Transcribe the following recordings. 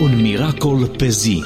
Un miracol pe zi.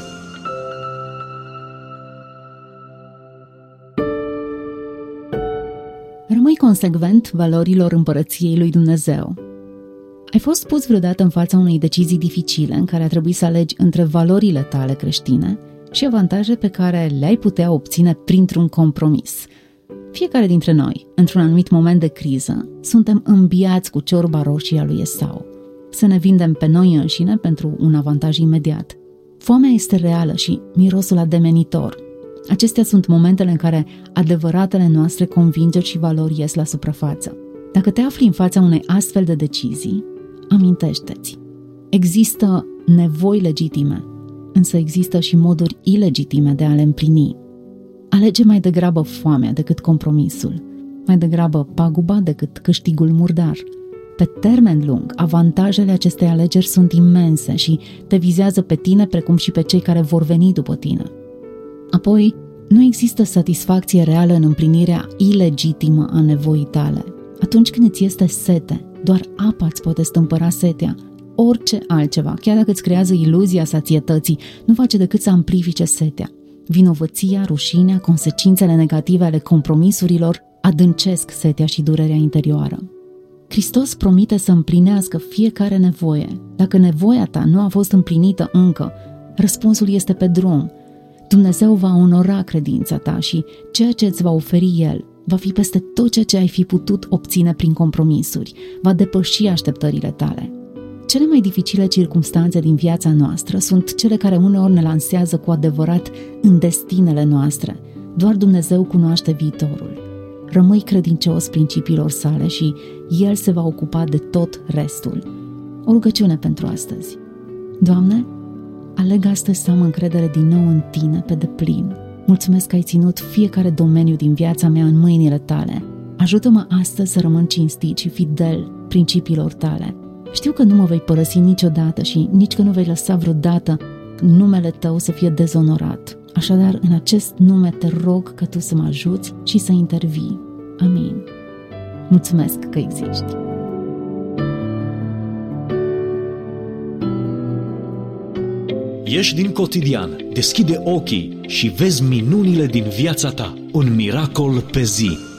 Rămâi consecvent valorilor împărăției lui Dumnezeu. Ai fost pus vreodată în fața unei decizii dificile în care a trebuit să alegi între valorile tale creștine și avantaje pe care le-ai putea obține printr-un compromis. Fiecare dintre noi, într-un anumit moment de criză, suntem îmbiați cu ciorba roșie a lui Esau. Să ne vindem pe noi înșine pentru un avantaj imediat. Foamea este reală și mirosul ademenitor. Acestea sunt momentele în care adevăratele noastre convingeri și valori ies la suprafață. Dacă te afli în fața unei astfel de decizii, amintește-ți. Există nevoi legitime, însă există și moduri ilegitime de a le împlini. Alege mai degrabă foamea decât compromisul, mai degrabă paguba decât câștigul murdar. Pe termen lung, avantajele acestei alegeri sunt imense și te vizează pe tine precum și pe cei care vor veni după tine. Apoi, nu există satisfacție reală în împlinirea ilegitimă a nevoii tale. Atunci când îți este sete, doar apa îți poate stâmpăra setea. Orice altceva, chiar dacă îți creează iluzia sațietății, nu face decât să amplifice setea. Vinovăția, rușinea, consecințele negative ale compromisurilor adâncesc setea și durerea interioară. Hristos promite să împlinească fiecare nevoie. Dacă nevoia ta nu a fost împlinită încă, răspunsul este pe drum. Dumnezeu va onora credința ta și ceea ce îți va oferi El va fi peste tot ceea ce ai fi putut obține prin compromisuri, va depăși așteptările tale. Cele mai dificile circumstanțe din viața noastră sunt cele care uneori ne lansează cu adevărat în destinele noastre. Doar Dumnezeu cunoaște viitorul. Rămâi credincios principiilor sale și El se va ocupa de tot restul. O rugăciune pentru astăzi. Doamne, aleg astăzi să am încredere din nou în Tine pe deplin. Mulțumesc că ai ținut fiecare domeniu din viața mea în mâinile Tale. Ajută-mă astăzi să rămân cinstit și fidel principiilor Tale. Știu că nu mă vei părăsi niciodată și nici că nu vei lăsa vreodată numele Tău să fie dezonorat. Așadar, în acest nume te rog că Tu să mă ajuți și să intervii. Amin. Mulțumesc că existi. Ieși din cotidian, deschide ochii și vezi minunile din viața ta. Un miracol pe zi.